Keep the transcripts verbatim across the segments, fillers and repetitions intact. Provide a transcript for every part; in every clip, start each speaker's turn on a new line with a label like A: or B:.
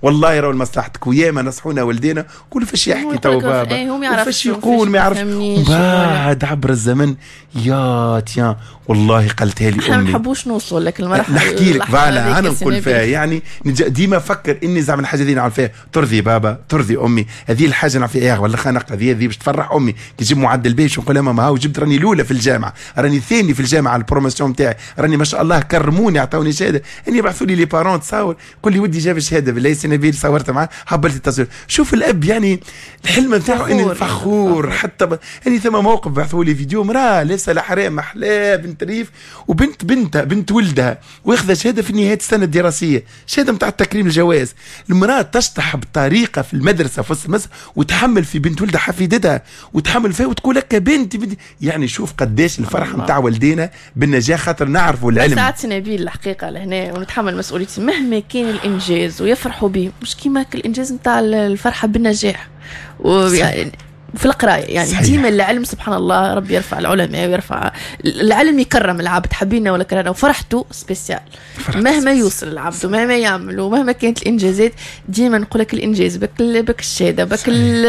A: والله راهو لمصلحتك. وياما نصحونا والدينا قولوا فاش يحكي تو بابا
B: ايه
A: فاش يقول ما يعرفش. بعد عبر الزمن يا تيان والله قالتها لي امي.
B: احنا ما نحبوش نوصل لك المرحله.
A: نحكي لك فعلا انا نقول فيها يعني ديما فكر اني زعما الحاجه دي نعرف فيها ترضي بابا ترضي امي. هذه الحاجه نعرف فيها ولا خنق هذه هذه باش تفرح امي كي تجيب معدل باش نقول لها ماما هاو جبت راني الاولى في الجامعه راني ثاني في الجامعه على البروموسيون نتاعي راني ما شاء الله كرموني عطاوني شهاده. اني يبعثوا لي لي بارون تصور كل لي ودي جاب الشهاده بالله سنبيل صورت معاه حبلت التصوير. شوف الاب يعني الحلم نتاعو اني فخور حتى ب... يعني ثم موقف بعثوا لي فيديو مراه لابسه الحرام محلاه بنت ريف وبنت بنتها بنت ولدها واخذه شهاده في نهايه السنه الدراسيه شهاده نتاع التكريم الجواز. المراه تشطح بطريقه في المدرسه في وسط المدرسه وتحمل في بنت ولدها حفيدتها وتحمل فيها وتقول لك بنتي بنتي. يعني شوف قداش الفرحه نتاع والدينا بالنجاح خاطر نعرفوا العلم.
B: ساعات نبيل الحقيقه لهنا ونتحمل مسؤوليتي مهما كان الانجاز ويفرحوا به مش كيما الانجاز نتاع الفرحه بالنجاح ويعني في القرايه يعني ديما العلم سبحان الله ربي يرفع العلماء ويرفع العلم يكرم العبد حبينا ولا كرهنا وفرحته سبيسيال مهما يوصل العبد ومهما يعمل ومهما كانت الانجازات. ديما نقول لك الانجاز بك بك الشهاده بك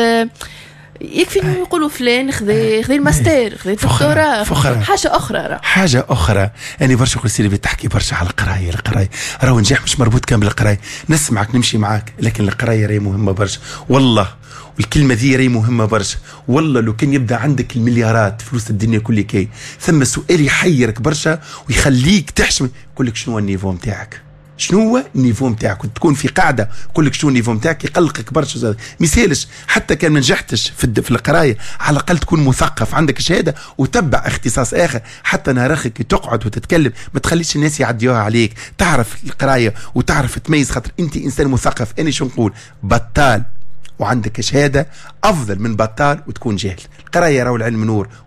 B: يكفي انه يقولوا فلان خذي خذي الماستر خذي الدكتوراه حاجه اخرى راه
A: حاجه اخرى. انا برشا قلت لي بتحكي برشا على القرايه القرايه راهو النجاح مش مربوط كان بالقرايه. نسمعك نمشي معاك لكن القرايه راهي مهمه برشا والله. والكلمه ذي راهي مهمه برشا والله. لو كان يبدا عندك المليارات فلوس الدنيا كل كي ثم سؤال يحيرك برشا ويخليك تحشم يقول لك شنو هو النيفو نتاعك شنو هو النيفو نتاعك. تكون في قاعده يقول لك شنو النيفو نتاعك يقلقك برشا. مثالش حتى كان ما نجحتش في في القرايه على الاقل تكون مثقف عندك شهاده وتبع اختصاص اخر حتى نهار اخر كي تقعد وتتكلم ما تخليش الناس يعديوها عليك. تعرف القرايه وتعرف تميز خاطر انت انسان مثقف. انا شو نقول بطال وعندك شهاده افضل من بطال وتكون جاهل. القرايه راهو العلم نور.